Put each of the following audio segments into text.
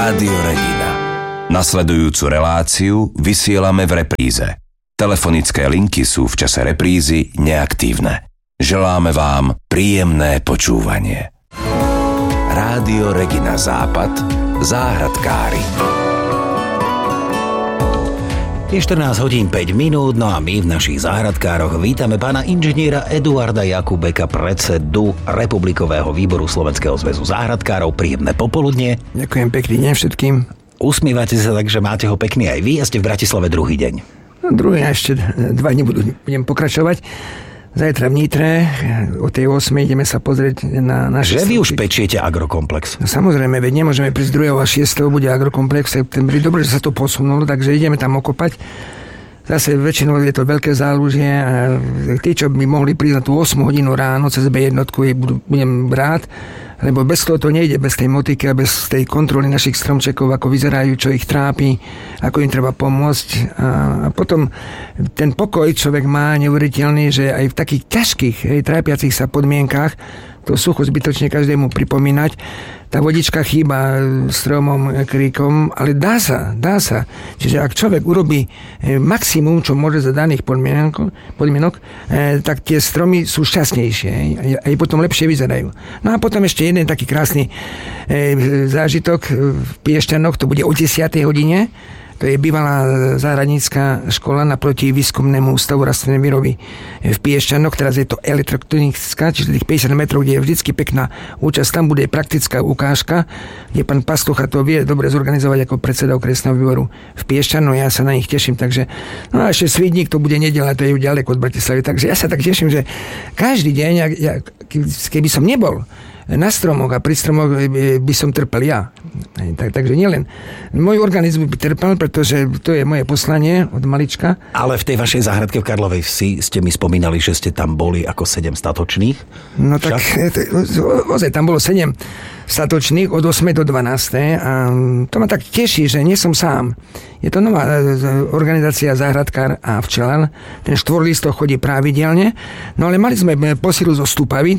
Rádio Regina. Nasledujúcu reláciu vysielame v repríze. Telefonické linky sú v čase reprízy neaktívne. Želáme vám príjemné počúvanie. Rádio Regina Západ, záhradkári. Je 14 hodín 5 minút, no a my v našich záhradkároch vítame pána inžiniera Eduarda Jakubeka, predsedu Republikového výboru Slovenského zväzu záhradkárov. Príjemné popoludnie. Ďakujem, pekný deň všetkým. Usmievate sa tak, že máte ho pekný aj vy a ste v Bratislave druhý deň. No, druhý a ešte 2 dní budem pokračovať. Zajtra v Nitre o tej 8 ideme sa pozrieť na naše... Že vy už pečiete agrokomplex? No, samozrejme, veď nemôžeme prísť 2. a 6. bude agrokomplex v septembri. Dobre, že sa to posunulo, takže ideme tam okopať. Zase väčšinou je to veľké zálužie a tí, čo by mohli prísť na tú 8 hodinu ráno cez B1, budem rád, lebo bez toho to nejde, bez tej motiky a bez tej kontroly našich stromčekov, ako vyzerajú, čo ich trápi, ako im treba pomôcť. A potom ten pokoj človek má neuveriteľný, že aj v takých ťažkých, trápiacich sa podmienkách, to sucho zbytočne každému pripomínať, tá vodička chýba stromom, kríkom, ale dá sa. Čiže ak človek urobí maximum, čo môže za daných podmienok, tak tie stromy sú šťastnejšie a potom lepšie vyzerajú. No a potom ešte jeden taký krásny zážitok v Piešťanoch, to bude o 10. hodine. To je bývalá záhradnícka škola naproti výskumnému ústavu rastlinnej výroby v Piešťanoch. Teraz je to elektronická, čiže tých 50 metrov, kde je vždycky pekná účasť. Tam bude praktická ukážka, kde pán Pastucha to vie dobre zorganizovať ako predseda okresného výboru v Piešťanoch. Ja sa na nich teším, takže no a ešte Svidník, to bude nedeľa, to je ďaleko od Bratislavy. Takže ja sa tak teším, že každý deň, keby som nebol na stromoch a pri stromoch by som trpel ja. Takže nielen môj organizmus by trpel, pretože to je moje poslanie od malička. Ale v tej vašej záhradke v Karlovej Vsi ste mi spomínali, že ste tam boli ako 7 statočných. No tak, ozaj, tam bolo 7 statočných od 8. do 12. A to ma tak teší, že nie som sám. Je to nová organizácia záhradkár a včelár. Ten štvorlistok chodí pravidelne. No ale mali sme posilu zo Stupavy.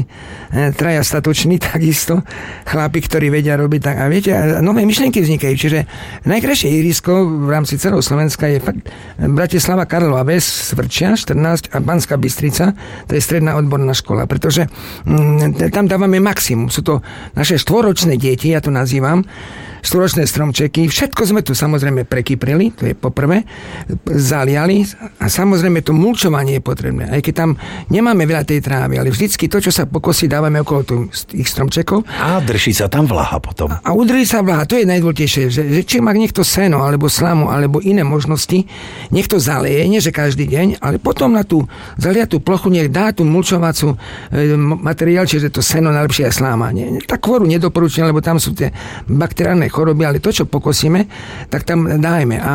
Traja statoční takisto. Chlapi, ktorí vedia robiť tak. A viete, nové myšlienky vznikajú. Čiže najkrajšie ihrisko v rámci celého Slovenska je fakt Bratislava, Karlova Ves, Svrčia 14 a Banská Bystrica. To je stredná odborná škola. Pretože tam dávame maximum. Sú to naše štvoročné deti, ja to nazývam, štvoročné stromčeky. Všetko sme tu samozrejme prekyprili, to je poprvé, zaliali a samozrejme to mulčovanie je potrebné. Aj keď tam nemáme veľa tej trávy, ale vždycky to, čo sa pokosí, dávame okolo tých stromčekov. A drží sa tam vlaha potom. A udrží sa vlaha, to je najdôležitejšie, že či má niekto seno, alebo slamu, alebo iné možnosti, nech to zaleje, nie že každý deň, ale potom na tú zaliatú plochu nech dá tú mulčovacú materiál, čiže to seno najlepšie je sláma. Tak kvoru nedoporučujem, lebo tam sú tie bakteriálne choroby, ale to, čo pokosíme, tak tam dajme. A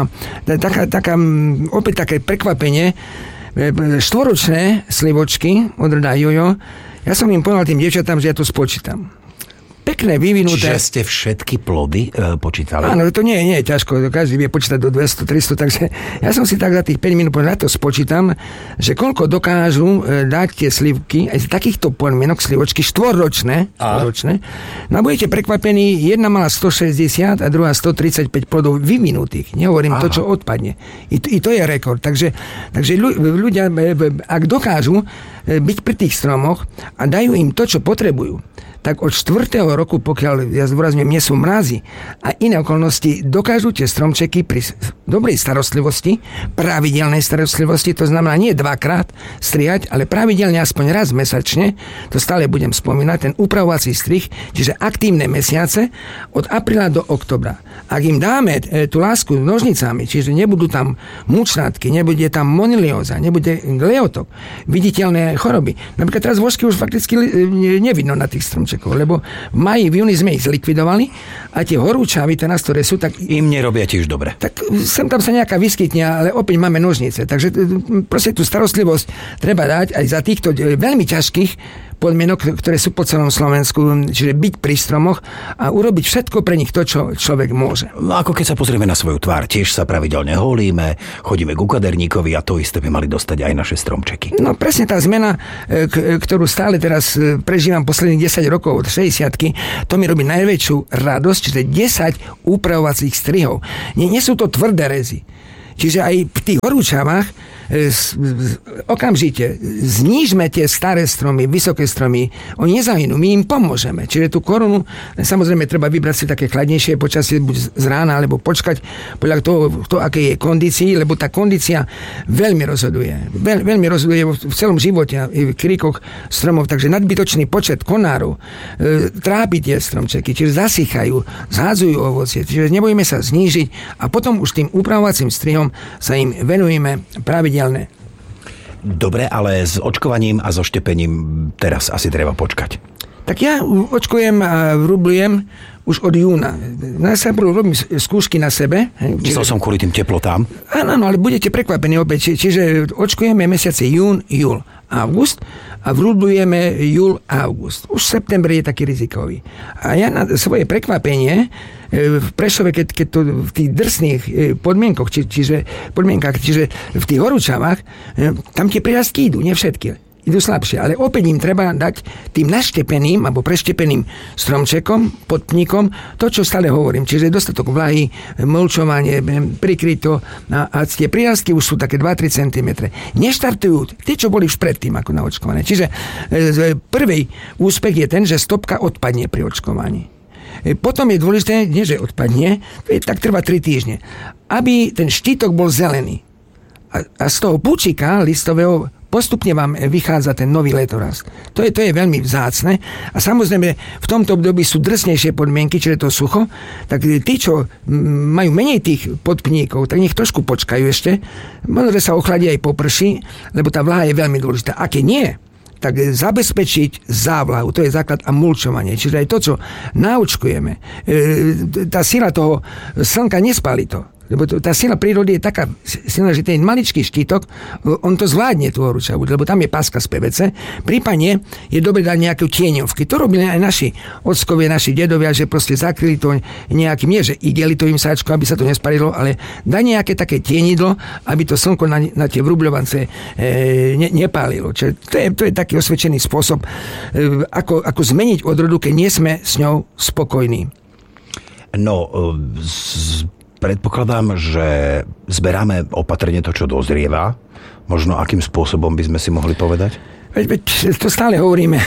opäť také prekvapenie, štvoročné slivočky od Rda Jojo, ja som im povedal tým dievčatám, že ja to spočítam. Pekné, vyvinuté. Čiže ste všetky plody počítali? Áno, to nie je ťažko. Každý vie počítať do 200, 300, takže ja som si tak za tých 5 minút na to spočítam, že koľko dokážu dať tie slivky, aj z takýchto podmienok slivočky, štvoročné. No a budete prekvapení, jedna mala 160 a druhá 135 plodov vyvinutých. Nehovorím to, čo odpadne. I to je rekord. Takže ľudia, ak dokážu byť pri tých stromoch a dajú im to, čo potrebujú, tak od 4. roku, pokiaľ, ja zdôrazňujem, nie sú mrazy a iné okolnosti, dokážu tie stromčeky pri dobrej starostlivosti, pravidelnej starostlivosti, to znamená nie 2-krát strihať, ale pravidelne aspoň raz mesačne, to stále budem spomínať, ten upravovací strih, čiže aktívne mesiace od apríla do oktobra. Ak im dáme tú lásku nožnicami, čiže nebudú tam mučnátky, nebude tam monilióza, nebude gleotok, viditeľné choroby. Napríklad teraz vožky už fakticky nevidno na tých stromčekoch, lebo v maji, v júni sme ich zlikvidovali a tie horúčavy, ktoré sú, tak im nerobia tiež dobre. Tak sem tam sa nejaká vyskytne, ale opäť máme nožnice. Takže proste tú starostlivosť treba dať aj za týchto veľmi ťažkých podmienok, ktoré sú po celom Slovensku, čiže byť pri stromoch a urobiť všetko pre nich to, čo človek môže. No ako keď sa pozrieme na svoju tvár, tiež sa pravidelne holíme, chodíme ku kaderníkovi a to isté by mali dostať aj naše stromčeky. No presne tá zmena, ktorú stále teraz prežívam posledných 10 rokov od 60-ky, to mi robí najväčšiu radosť, čiže 10 upravovacích strihov. Nie sú to tvrdé rezy. Čiže aj v tých horúčavách okamžite znížme tie staré stromy, vysoké stromy, oni nezahynú, my im pomôžeme. Čiže tú korunu, samozrejme treba vybrať si také chladnejšie počasie, buď z rána, alebo počkať podľa toho, aké je kondícii, lebo tá kondícia veľmi rozhoduje. Veľmi rozhoduje v celom živote, v krikoch stromov, takže nadbytočný počet konárov trápi tie stromčeky, čiže zasychajú, zhádzajú ovocie, čiže nebojíme sa znížiť a potom už tým upravovacím strihom sa im venujeme pravidelne. Dobre, ale s očkovaním a so štepením teraz asi treba počkať. Tak ja očkujem a vrublujem už od júna. Ja sa robím skúšky na sebe. Myslel som kvôli tým teplotám. Áno, ale budete prekvapení opäť. Čiže očkujeme mesiace jún, júl, august a vrubľujeme júl, august. Už september je taký rizikový. A ja na svoje prekvapenie v Prešove, keď to v tých drsných podmienkach, čiže v tých horúčavách, tam tie prírastky idú, nie všetky. Idú slabšie, ale opäť im treba dať tým naštepeným alebo preštepeným stromčekom, podpníkom, to, čo stále hovorím. Čiže dostatok vlahy, mulčovanie, prikryto a tie prírastky už sú také 2-3 cm. Neštartujú tie, čo boli už predtým ako naočkované. Čiže prvý úspech je ten, že stopka odpadne pri očkovaní. Potom je dôležité, nie že odpadne, tak trvá 3 týždne, aby ten štítok bol zelený. A z toho púčika listového postupne vám vychádza ten nový letorast. To je veľmi vzácne. A samozrejme, v tomto období sú drsnejšie podmienky, čiže to sucho, tak tí, čo majú menej tých podpníkov, tak nech trošku počkajú ešte. Možno, že sa ochladí aj poprší, lebo tá vláha je veľmi dôležitá. A keď nie, tak zabezpečiť závlahu, to je základ a mulčovanie. Čiže aj to, čo naučkujeme, tá sila toho slnka nespáli to. Lebo tá sila prírody je taká silná, že ten maličký štítok, on to zvládne tú horúčavu, lebo tam je páska z PVC. Prípadne je dobre dať nejaké tieňovky. To robili aj naši ockovia, naši dedovia, že proste zakryli to nejakým, nie že igelitovým sáčkom, aby sa to nesparilo, ale dať nejaké také tienidlo, aby to slnko na tie vrubľovance nepálilo. Čiže to je taký osvedčený spôsob, ako zmeniť odrodu, keď nie sme s ňou spokojní. No, predpokladám, že zberáme opatrne to, čo dozrieva. Možno akým spôsobom by sme si mohli povedať? To stále hovoríme,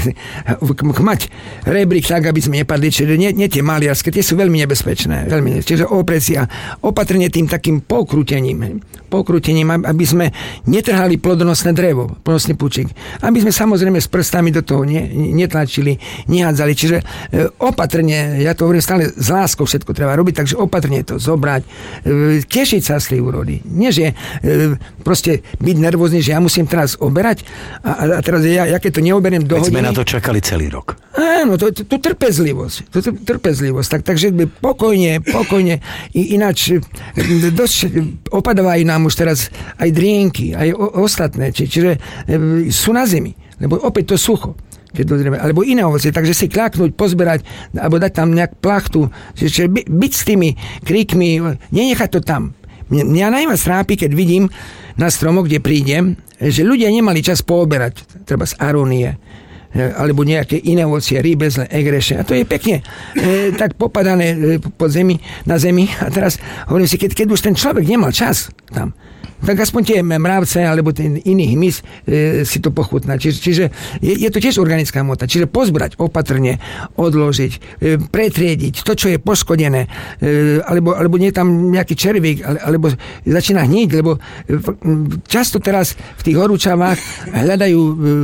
mať rebrík tak, aby sme nepadli, čiže nie tie maliarské, tie sú veľmi nebezpečné. Čiže oprecia, opatrne tým takým pokrútením, aby sme netrhali plodonosné drevo, plodonostný púčik. Aby sme samozrejme s prstami do toho netlačili, nehádzali. Čiže opatrne, ja to hovorím stále, s láskou všetko treba robiť, takže opatrne to zobrať, tešiť sa z tej úrody. Nie, že proste byť nervózny, že ja musím teraz oberať a teraz ja keď to neoberiem do hodiny... Veď sme na to čakali celý rok. Áno, to trpezlivosť. Takže pokojne. Ináč dosť opadávajú nám už teraz aj drienky, aj ostatné. Čiže sú na zemi. Lebo opäť to sucho. Alebo iné ovocie. Takže si kľaknúť, pozberať, alebo dať tam nejak plachtu. Čiže byť s tými kríkmi, nenechať to tam. Mňa najviac trápi, keď vidím na stromoch, kde prídem, že ľudia nemali čas pooberať, treba z arónie, alebo nejaké iné ovocie, rýbezle, egreše. A to je pekne tak popadané na zemi. A teraz hovorím si, keď už ten človek nemal čas tam, tak aspoň tie mravce alebo ten iný hmyz si to pochutná. Čiže je to tiež organická hmota. Čiže pozbrať opatrne, odložiť, pretriediť to, čo je poškodené, alebo nie tam nejaký červík, alebo začína hniť, lebo často teraz v tých horúčavách hľadajú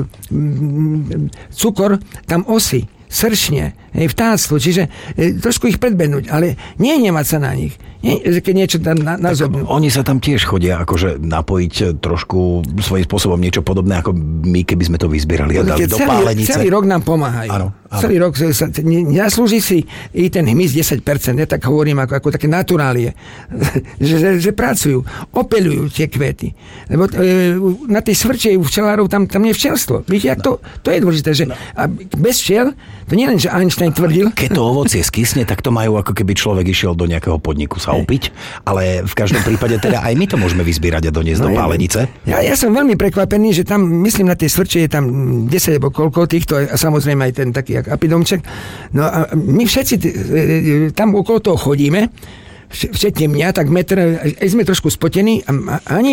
cukor, tam osy, sršne, vtáctvo, čiže trošku ich predbehnúť, ale nie nemať sa na nich. Keď niečo tam nazobnú. Oni sa tam tiež chodia akože napojiť trošku svojím spôsobom niečo podobné, ako my, keby sme to vyzbierali a dali do pálenice. Celý rok nám pomáhajú. Áno. celý rok nezaslúži si i ten hmyz 10%, ja tak hovorím ako také naturálie, že pracujú, opeľujú tie kvety. Lebo na tej smrče u včelárov tam nie je včelstvo. Víte, to je dôležité, že bez včiel, to nie len, že Einstein tvrdil. Keď to ovocie skysne, tak to majú ako keby človek išiel do nejakého podniku sa opiť, ale v každom prípade teda aj my to môžeme vyzbierať a doniesť do pálenice. Ja som veľmi prekvapený, že tam, myslím, na tej smrče je tam 10 alebo koľko týchto, a samozrejme aj ten taký jak apidomček. No a my všetci tam okolo toho chodíme, všetci mňa, tak metr, sme trošku spotení a ani